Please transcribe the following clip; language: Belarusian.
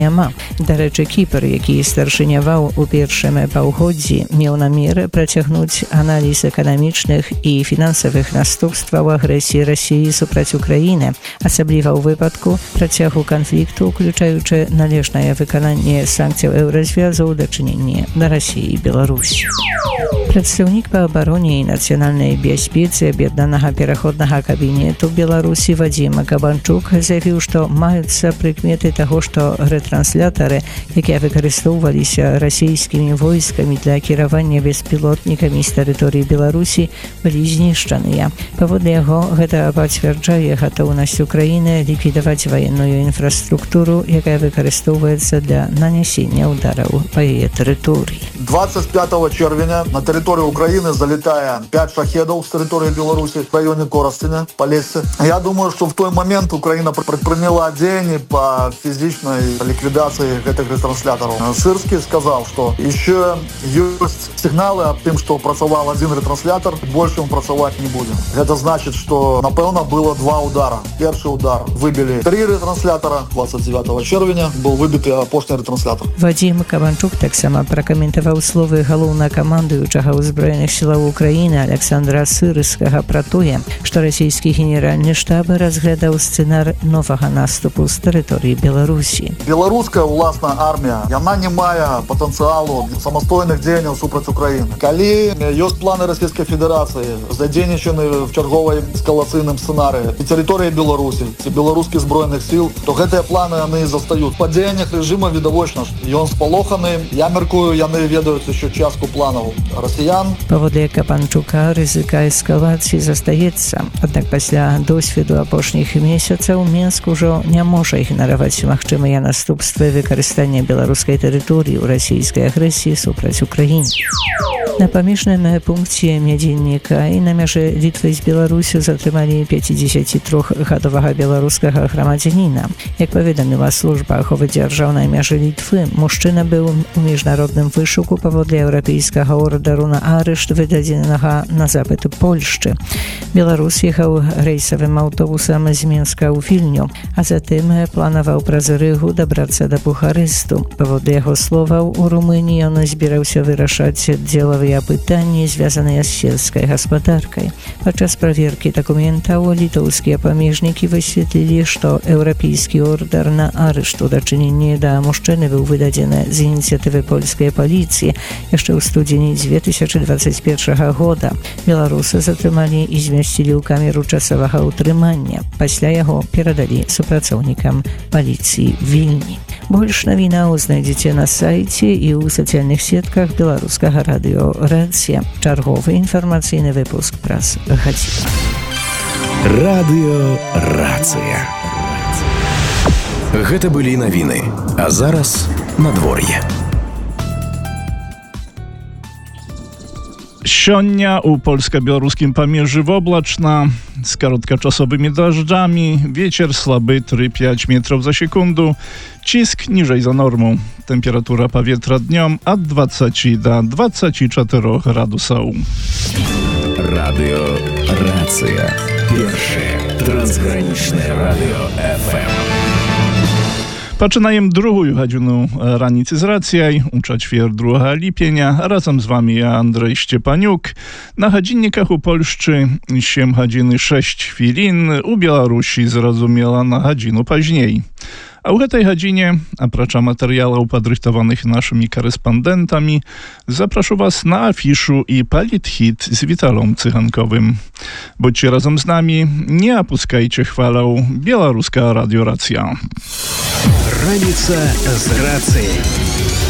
няма. Дарэчы, Кіпр, які старшыняваў у першым паўгоддзі, меў намер працягнуць аналіз эканамічных і фінансавых наступстваў агрэсіі Расіі супраць Украіны, асабліва ў выпадку працягу канфлікту, уключаючы належнае выкананне санкцыяў еўразвязу ў дачыненні да Расіі і Беларусі. Прадстаўнік па абароне і нацыянальнай бяспецы аб'яднанага пераходнага кабінету Беларусі Вадзім Кабанчук заявіў, што маюцца прыкметы таго, што рэтрансляторы, якія выкарыстоўваліся расійскімі войскамі для кіравання беспілотнікамі з тэрыторыі Беларусі, былі знішчаныя. Паводле яго, гэта пацвярджае гатоўнасць Украіны ліквідаваць ваенную інфраструктуру, якая выкарыстоўваецца для нанясення удараў па яе тэрыторыі. 25 червня на территорию Украины залетая 5 шахедов с территории Беларуси в районе Коростеня, Полесья. Я думаю, что в тот момент Украина предприняла действия по физичной ликвидации этих ретрансляторов. Сырский сказал, что еще есть сигналы о том, что працевал один ретранслятор, больше он працевать не будет. Это значит, что, напевно, было 2 удара. Первый удар выбили 3 ретранслятора, 29 червня был выбитый опошний ретранслятор. Вадзім Кабанчук таксама пракаментаваў словы галоўнакамандуючага ўзброеных сілаў Украіны Александра Сырскага пра тое, што расійскі генеральны штаб разглядаў сцэнар новага наступу з тэрыторыі Беларусі. Беларуская ўласная армія, яна не мае патэнцыялу самастойных дзеянняў супраць Украіны. Калі ёсць планы Расійскай Федэрацыі, задзейнічаны в чарговай эскалацыйным сцэнарыі і тэрыторыі Беларусі, ці беларускіх збройных сіл, то гэтыя планы яны застаюць. Па дзеяннях рэжыма відавочна, ён спалоханы. Я мяркую, яны ведаюць яшчэ частку планаў расіян. Паводле Кабанчука рызыка эскалацыі застаецца. Аднак пасля досведу апошніх месяцаў Мінск ужо не можа ігнараваць магчымыя наступствы выкарыстання беларускай тэрыторыі ў расійскай агрэсіі супраць Украіны. На памежным пункце Мядзельніка і на мяжы Літвы з Беларусю затрымалі 53-гадовага беларускага грамадзяніна. Як паведаміла служба аховы дзяржаўнай мяжы Літвы, мужчына быў у міжнародным вышуку паводле еўрапейскага ордеру на арышт, выдадзенага на запыт Польшчы. Беларус ехаў рэйсавым аўтобусам з Мінска ў Вільню, а затым планаваў праз Рыгу дабрацца да Бухарысту. Паводле яго словаў, у Румыніі ён збіраўся вырашаць дзелавыя пытанні, звязаныя з сельскай гаспадаркай. Падчас праверкі дакументаў літоўскія памежнікі высветлілі, што еўрапейскі ордер на арышт у дачыненні да мужчыны быў выдадзены з ініцыятывы польскай паліцыі яшчэ ў студзені 2021 года. Беларуса затрымалі і змясцілі ў камеру часовага ўтрымання. Пасля яго перадалі супрацоўнікам паліцыі Вільні. Больш навінаў знайдзеце на сайце і ў сацыяльных сетках беларускага радыё «Рацыя». Чарговы інфармацыйны выпуск праз гадзіну. Радыё «Рацыя». Гэта былі навіны. А зараз надвор'е. Сёння у польска-беларускім памежжы воблачна з кароткачасовымі дажджамі, вецер слабы 3-5 метров за секунду, ціск ніжэй за норму. Тэмпература паветра днём ад 20 до 24 градусаў. Радыё «Рацыя». Першае трансгранічнае радыё FM. Пачынаем другую гадзіну раніцы з рацыяй у чацвер 2 ліпеня. Разам з вами я, Андрей Szczepaniuk. На гадзінніках у Польшчы 7 гадзін і 6 хвілін, у Беларусі, зразумела, на гадзіну пазней. А ў гэтай гадзіне, апрача матэрыялаў, падрыхтаваных нашымі карэспандэнтамі, запрашу вас на афішу і палітхіт з Віталом Цыганковым. Будźcie разом з намі, не апускайце хваляў. Беларуская радыё «Рацыя». Раніца з рацыяй.